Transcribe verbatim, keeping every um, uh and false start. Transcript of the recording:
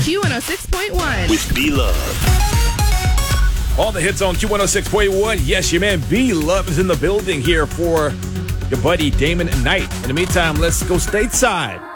Q one oh six point one. With B-Love. All the hits on Q one oh six point one. Yes, your man B-Love is in the building here for your buddy Damon Knight. In the meantime, let's go stateside.